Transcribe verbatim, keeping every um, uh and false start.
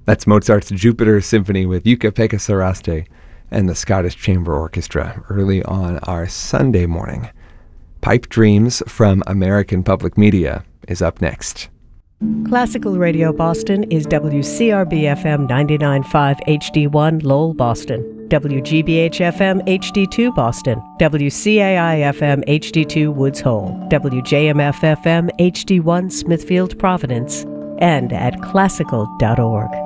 That's Mozart's Jupiter Symphony with Jukka-Pekka Saraste and the Scottish Chamber Orchestra early on our Sunday morning. Pipe Dreams from American Public Media is up next. Classical Radio Boston is W C R B F M ninety-nine point five H D one Lowell, Boston, W G B H F M H D two Boston, W C A I F M H D two Woods Hole, W J M F F M H D one Smithfield, Providence, and at classical dot org.